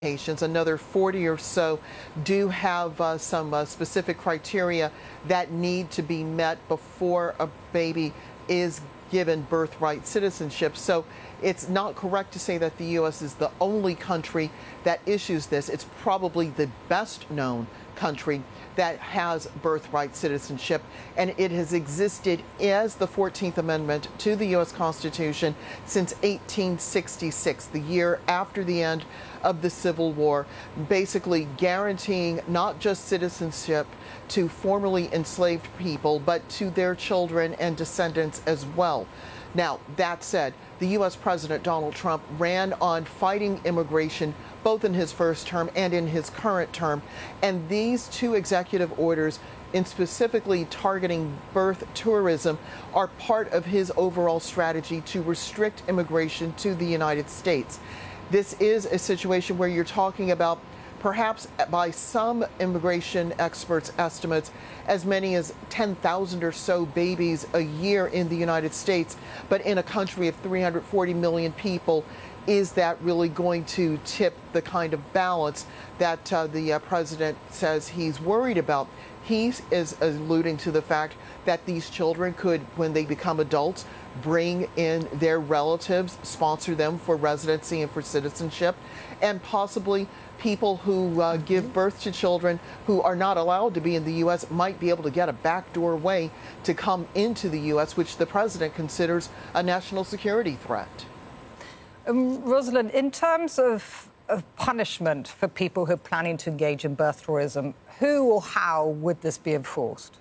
applications. Another 40 or so do have some specific criteria that need to be met before a baby is given birthright citizenship. So it's not correct to say that the U.S. is the only country that issues this. It's probably the best known country that has birthright citizenship, and it has existed as the 14th Amendment to the U.S. Constitution since 1866, the year after the end of the Civil War, basically guaranteeing not just citizenship to formerly enslaved people, but to their children and descendants as well. Now, that said, the U.S. President Donald Trump ran on fighting immigration both in his first term and in his current term. And these two executive orders, in specifically targeting birth tourism, are part of his overall strategy to restrict immigration to the United States. This is a situation where you're talking about, perhaps by some immigration experts' estimates, as many as 10,000 or so babies a year in the United States. But in a country of 340 million people, is that really going to tip the kind of balance that the president says he's worried about? He is alluding to the fact that these children could, when they become adults, bring in their relatives, sponsor them for residency and for citizenship, and possibly people who give birth to children who are not allowed to be in the U.S. might be able to get a backdoor way to come into the U.S., which the president considers a national security threat. Rosalind, in terms of punishment for people who are planning to engage in birth tourism, who or how would this be enforced?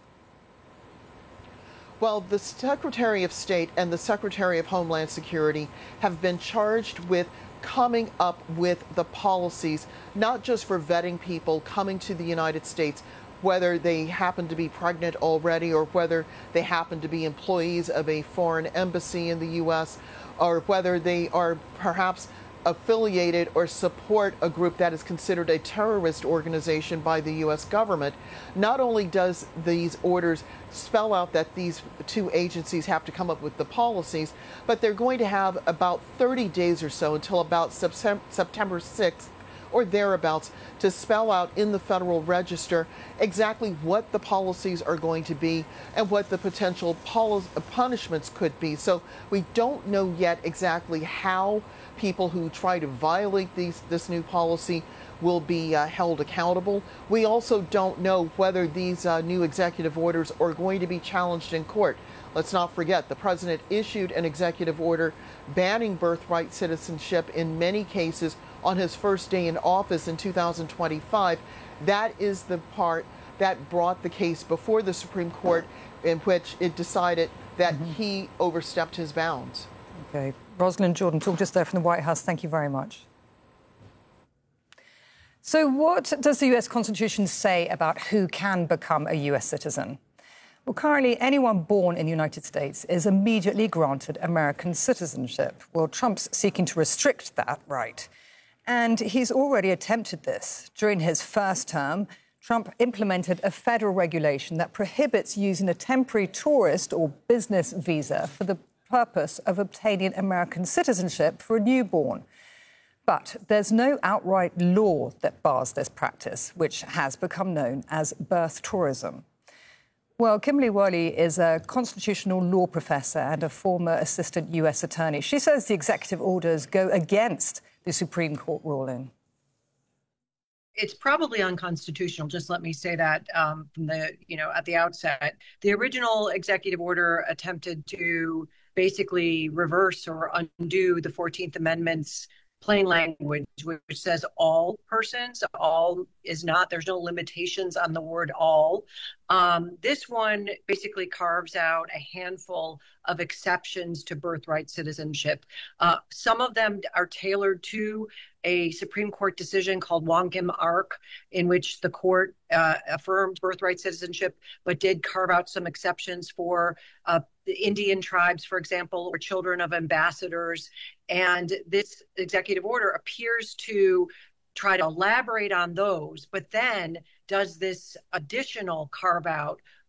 Well, the Secretary of State and the Secretary of Homeland Security have been charged with coming up with the policies, not just for vetting people coming to the United States, whether they happen to be pregnant already or whether they happen to be employees of a foreign embassy in the U.S., or whether they are perhaps affiliated or support a group that is considered a terrorist organization by the U.S. government. Not only does these orders spell out that these two agencies have to come up with the policies, but they're going to have about 30 days or so until about September 6th or thereabouts to spell out in the Federal Register exactly what the policies are going to be and what the potential punishments could be. So we don't know yet exactly how people who try to violate this new policy will be held accountable. We also don't know whether these new executive orders are going to be challenged in court. Let's not forget, the president issued an executive order banning birthright citizenship in many cases on his first day in office in 2025. That is the part that brought the case before the Supreme Court, in which it decided that he overstepped his bounds. Okay. Rosalind Jordan, talk to us there from the White House. Thank you very much. So what does the U.S. Constitution say about who can become a U.S. citizen? Well, currently, anyone born in the United States is immediately granted American citizenship. Well, Trump's seeking to restrict that right. And he's already attempted this. During his first term, Trump implemented a federal regulation that prohibits using a temporary tourist or business visa for the purpose of obtaining American citizenship for a newborn. But there's no outright law that bars this practice, which has become known as birth tourism. Well, Kimberly Worley is a constitutional law professor and a former assistant U.S. attorney. She says the executive orders go against the Supreme Court ruling. It's probably unconstitutional. Just let me say that from the, at the outset. The original executive order attempted to basically reverse or undo the 14th Amendment's plain language, which says all persons. All is not, there's no limitations on the word all. This one basically carves out a handful of exceptions to birthright citizenship. Some of them are tailored to a Supreme Court decision called Wongkim Ark, in which the court affirmed birthright citizenship, but did carve out some exceptions for the Indian tribes, for example, or children of ambassadors. And this executive order appears to try to elaborate on those, but then does this additional carve out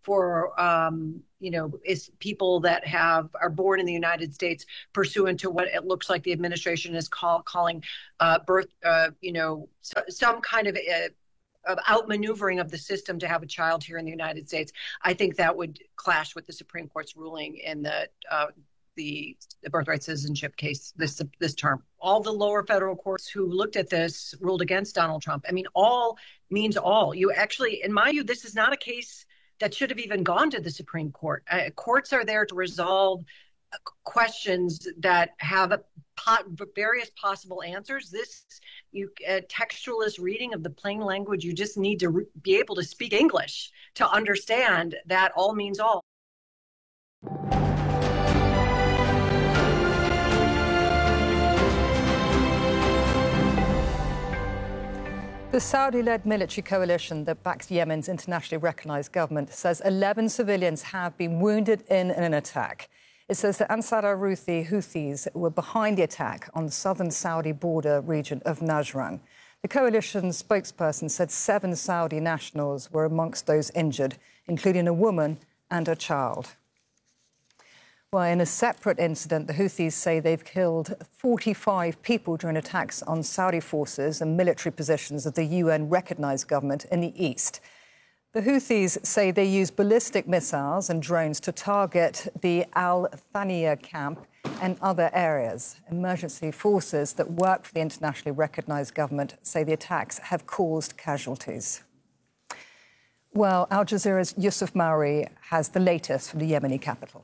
for is people that are born in the United States pursuant to what it looks like the administration is calling birth, some kind of outmaneuvering of the system to have a child here in the United States. I think that would clash with the Supreme Court's ruling in the birthright citizenship case this term. All the lower federal courts who looked at this ruled against Donald Trump. I mean, all means all. You actually, in my view, this is not a case that should have even gone to the Supreme Court. Courts are there to resolve questions that have various possible answers. This textualist reading of the plain language, you just need to be able to speak English to understand that all means all. The Saudi-led military coalition that backs Yemen's internationally recognized government says 11 civilians have been wounded in an attack. It says the Ansar al-Houthis were behind the attack on the southern Saudi border region of Najran. The coalition's spokesperson said 7 Saudi nationals were amongst those injured, including a woman and a child. Well, in a separate incident, the Houthis say they've killed 45 people during attacks on Saudi forces and military positions of the UN-recognized government in the east. The Houthis say they use ballistic missiles and drones to target the Al Thaniya camp and other areas. Emergency forces that work for the internationally recognized government say the attacks have caused casualties. Well, Al Jazeera's Yusuf Mauri has the latest from the Yemeni capital.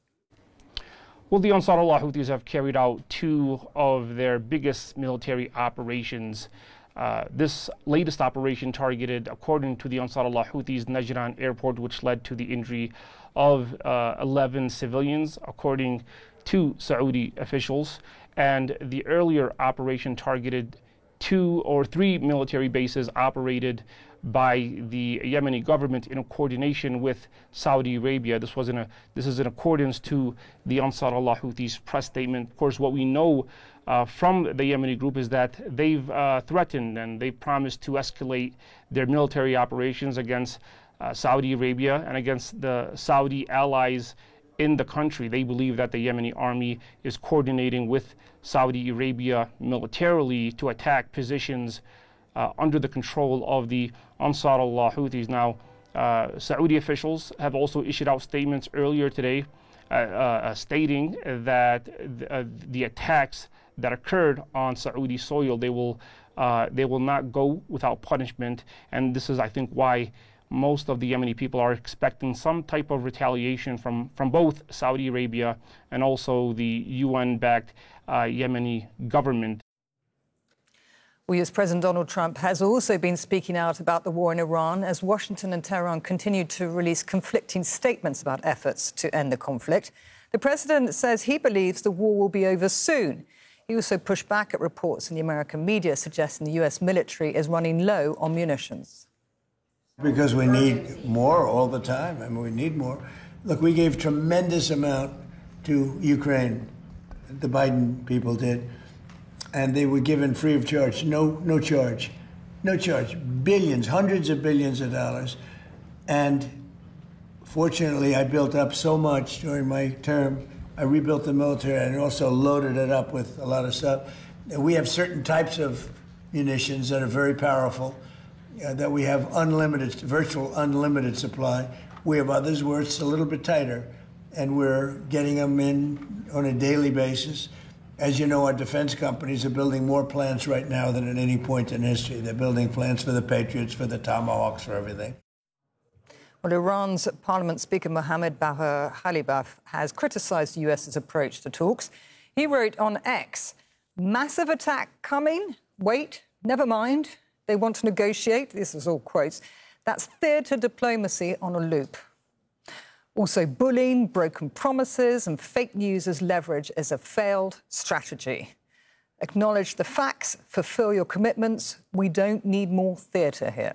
Well, the Ansar Allah Houthis have carried out 2 of their biggest military operations. This latest operation targeted, according to the Ansar Allah Houthis, Najran airport, which led to the injury of 11 civilians, according to Saudi officials. And the earlier operation targeted 2 or 3 military bases operated by the Yemeni government in coordination with Saudi Arabia. This is in accordance to the Ansar Allah Houthis press statement. Of course, what we know from the Yemeni group is that they've threatened and they've promised to escalate their military operations against Saudi Arabia and against the Saudi allies in the country. They believe that the Yemeni army is coordinating with Saudi Arabia militarily to attack positions under the control of the Ansar Allah Houthis. Now, Saudi officials have also issued out statements earlier today stating that the attacks that occurred on Saudi soil, they will not go without punishment. And this is, I think, why most of the Yemeni people are expecting some type of retaliation from both Saudi Arabia and also the UN-backed Yemeni government. Well, US President Donald Trump has also been speaking out about the war in Iran as Washington and Tehran continue to release conflicting statements about efforts to end the conflict. The president says he believes the war will be over soon. He also pushed back at reports in the American media suggesting the US military is running low on munitions. Because we need more all the time. I mean, we need more. Look, we gave tremendous amount to Ukraine. The Biden people did. And they were given free of charge, no charge. Billions, hundreds of billions of dollars. And fortunately, I built up so much during my term. I rebuilt the military and also loaded it up with a lot of stuff. We have certain types of munitions that are very powerful, that we have virtual unlimited supply. We have others where it's a little bit tighter, and we're getting them in on a daily basis. As you know, our defense companies are building more plants right now than at any point in history. They're building plants for the Patriots, for the Tomahawks, for everything. Well, Iran's Parliament Speaker Mohammad Bagher Khalibaf has criticised the US's approach to talks. He wrote on X, "Massive attack coming? Wait, never mind. They want to negotiate." This is all quotes. That's theatre diplomacy on a loop. Also, bullying, broken promises and fake news as leverage is a failed strategy. Acknowledge the facts, fulfil your commitments. We don't need more theatre here.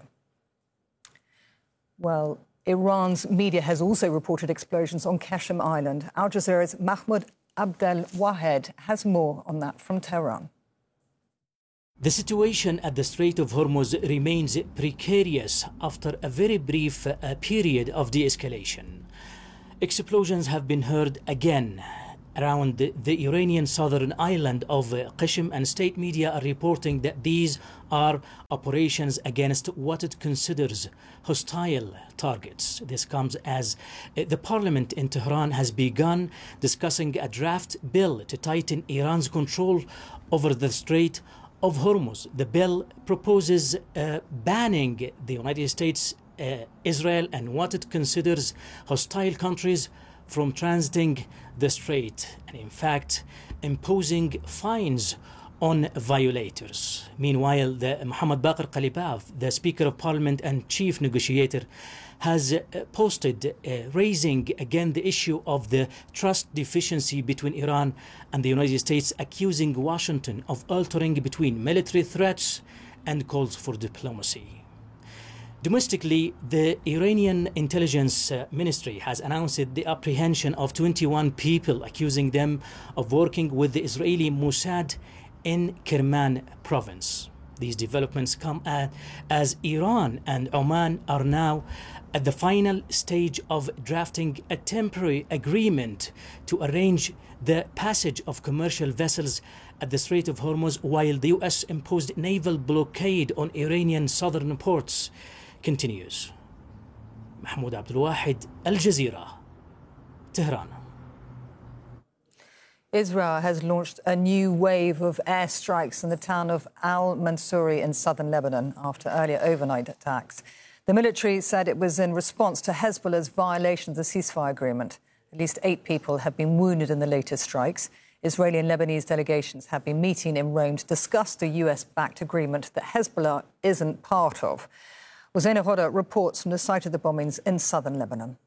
Well, Iran's media has also reported explosions on Qasem Island. Al Jazeera's Mahmoud Abdel Wahed has more on that from Tehran. The situation at the Strait of Hormuz remains precarious after a very brief period of de-escalation. Explosions have been heard again around the Iranian southern island of Qishm, and state media are reporting that these are operations against what it considers hostile targets. This comes as the parliament in Tehran has begun discussing a draft bill to tighten Iran's control over the Strait of Hormuz. The bill proposes banning the United States, Israel, and what it considers hostile countries from transiting the strait, and in fact imposing fines on violators. Meanwhile, the Mohammad Baqir Qalibaf, the Speaker of Parliament and Chief Negotiator, has posted raising again the issue of the trust deficiency between Iran and the United States, accusing Washington of altering between military threats and calls for diplomacy. Domestically, the Iranian intelligence ministry has announced the apprehension of 21 people, accusing them of working with the Israeli Mossad in Kerman province. These developments come as Iran and Oman are now at the final stage of drafting a temporary agreement to arrange the passage of commercial vessels at the Strait of Hormuz, while the U.S. imposed naval blockade on Iranian southern ports continues. Mahmoud Abdul Wahid, Al Jazeera, Tehran. Israel has launched a new wave of airstrikes in the town of Al-Mansouri in southern Lebanon after earlier overnight attacks. The military said it was in response to Hezbollah's violation of the ceasefire agreement. At least 8 people have been wounded in the latest strikes. Israeli and Lebanese delegations have been meeting in Rome to discuss the US-backed agreement that Hezbollah isn't part of. Zaina Hoda reports from the site of the bombings in southern Lebanon.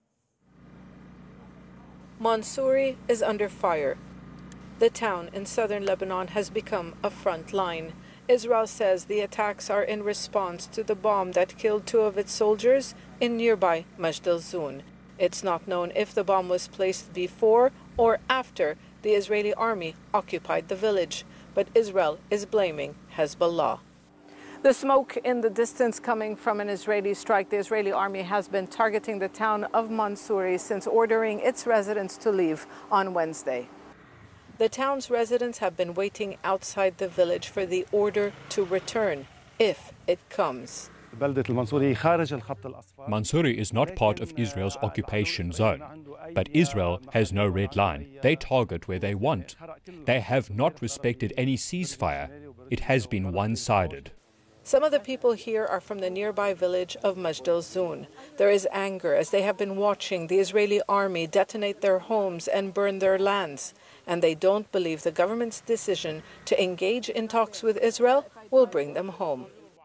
Mansouri is under fire. The town in southern Lebanon has become a front line. Israel says the attacks are in response to the bomb that killed 2 of its soldiers in nearby Majd al-Zoun. It's not known if the bomb was placed before or after the Israeli army occupied the village, but Israel is blaming Hezbollah. The smoke in the distance coming from an Israeli strike. The Israeli army has been targeting the town of Mansouri since ordering its residents to leave on Wednesday. The town's residents have been waiting outside the village for the order to return, if it comes. Mansouri is not part of Israel's occupation zone, but Israel has no red line. They target where they want. They have not respected any ceasefire. It has been one-sided. Some of the people here are from the nearby village of Majd al-Zoun. There is anger as they have been watching the Israeli army detonate their homes and burn their lands, and they don't believe the government's decision to engage in talks with Israel will bring them home.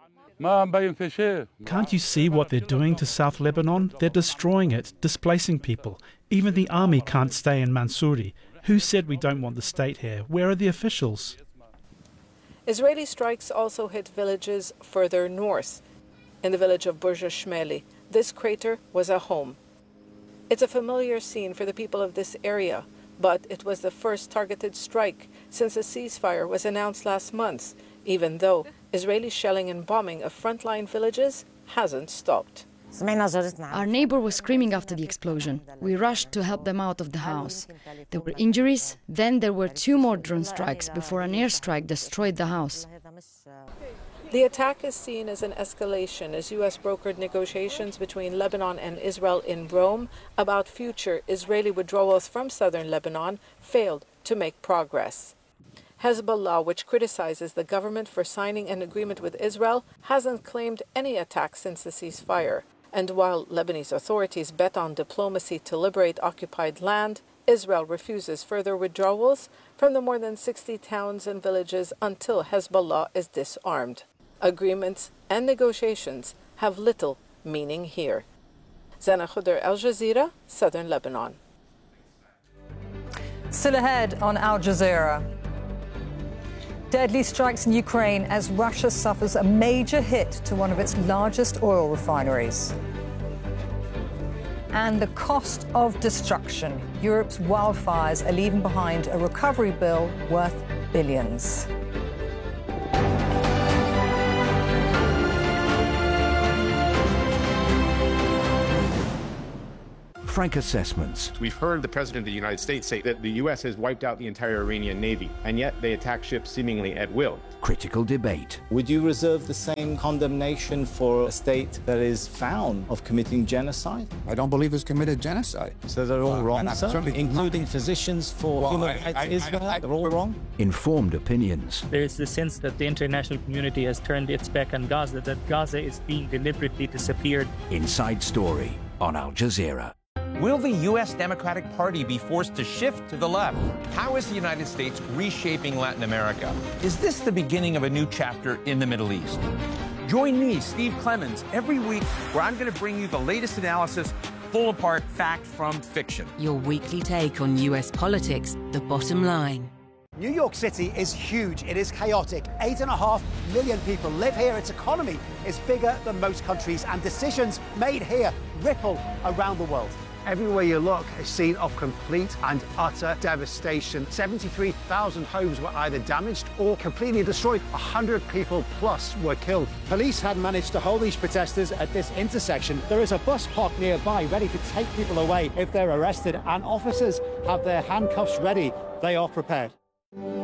Can't you see what they're doing to South Lebanon? They're destroying it, displacing people. Even the army can't stay in Mansouri. Who said we don't want the state here? Where are the officials? Israeli strikes also hit villages further north. In the village of Burj Shmeli, this crater was a home. It's a familiar scene for the people of this area, but it was the first targeted strike since a ceasefire was announced last month, even though Israeli shelling and bombing of frontline villages hasn't stopped. Our neighbor was screaming after the explosion. We rushed to help them out of the house. There were injuries, then there were 2 more drone strikes before an airstrike destroyed the house. The attack is seen as an escalation as U.S. brokered negotiations between Lebanon and Israel in Rome about future Israeli withdrawals from southern Lebanon failed to make progress. Hezbollah, which criticizes the government for signing an agreement with Israel, hasn't claimed any attacks since the ceasefire. And while Lebanese authorities bet on diplomacy to liberate occupied land, Israel refuses further withdrawals from the more than 60 towns and villages until Hezbollah is disarmed. Agreements and negotiations have little meaning here. Zaina Hoda, Al Jazeera, Southern Lebanon. Still ahead on Al Jazeera. Deadly strikes in Ukraine as Russia suffers a major hit to one of its largest oil refineries. And the cost of destruction. Europe's wildfires are leaving behind a recovery bill worth billions. frank assessments. We've heard the President of the United States say that the U.S. has wiped out the entire Iranian Navy, and yet they attack ships seemingly at will. Critical debate. Would you reserve the same condemnation for a state that is found of committing genocide? I don't believe it's committed genocide. So they're all wrong, including physicians for human rights Israel? They're all wrong? Informed opinions. There is the sense that the international community has turned its back on Gaza, that Gaza is being deliberately disappeared. Inside Story on Al Jazeera. Will the U.S. Democratic Party be forced to shift to the left? How is the United States reshaping Latin America? Is this the beginning of a new chapter in the Middle East? Join me, Steve Clemons, every week where I'm going to bring you the latest analysis, pull apart fact from fiction. Your weekly take on U.S. politics, The Bottom Line. New York City is huge. It is chaotic. 8.5 million people live here. Its economy is bigger than most countries, and decisions made here ripple around the world. Everywhere you look, a scene of complete and utter devastation. 73,000 homes were either damaged or completely destroyed. 100 people plus were killed. Police had managed to hold these protesters at this intersection. There is a bus parked nearby ready to take people away if they're arrested, and officers have their handcuffs ready. They are prepared.